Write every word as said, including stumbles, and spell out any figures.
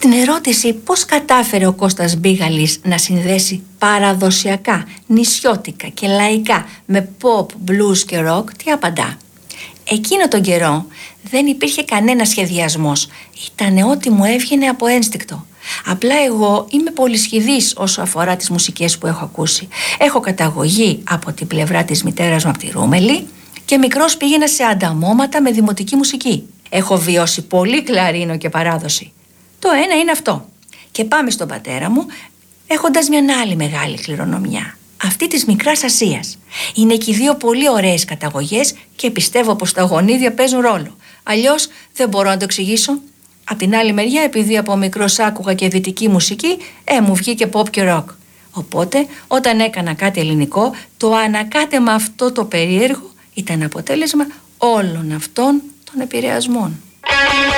Στην ερώτηση πώς κατάφερε ο Κώστας Μπίγαλης να συνδέσει παραδοσιακά, νησιώτικα και λαϊκά με pop, blues και rock, τι απαντά? Εκείνο τον καιρό δεν υπήρχε κανένα σχεδιασμός. Ήτανε ό,τι μου έβγαινε από ένστικτο. Απλά εγώ είμαι πολυσχηδής όσο αφορά τις μουσικές που έχω ακούσει. Έχω καταγωγή από την πλευρά της μητέρας μου από τη Ρούμελη και μικρός πήγαινα σε ανταμώματα με δημοτική μουσική. Έχω βιώσει πολύ κλαρίνο και παράδοση. Το ένα είναι αυτό. Και πάμε στον πατέρα μου έχοντας μια άλλη μεγάλη κληρονομιά. Αυτή της Μικράς Ασίας. Είναι και οι δύο πολύ ωραίες καταγωγές και πιστεύω πως τα γονίδια παίζουν ρόλο. Αλλιώς δεν μπορώ να το εξηγήσω. Απ' την άλλη μεριά, επειδή από μικρός άκουγα και δυτική μουσική, ε, μου βγήκε pop και rock. Οπότε, όταν έκανα κάτι ελληνικό, το ανακάτεμα αυτό το περίεργο ήταν αποτέλεσμα όλων αυτών των επηρεασμών.